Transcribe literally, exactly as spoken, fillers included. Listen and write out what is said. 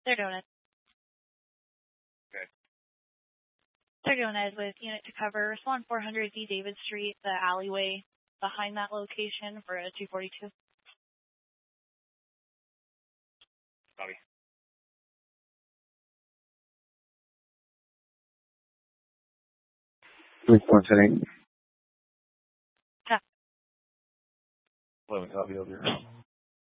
They're doing it. Okay. They're doing it with unit to cover Swan four hundred D David Street, the alleyway behind that location for a two forty-two. Copy. three four ten eight. Yeah. eleven copy over here.